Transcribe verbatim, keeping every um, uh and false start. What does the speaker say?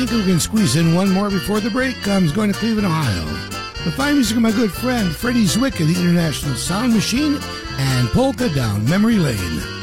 think we can squeeze in one more before the break comes, going to Cleveland, Ohio. The fine music of my good friend Freddie Zwick of the International Sound Machine and Polka Down Memory Lane.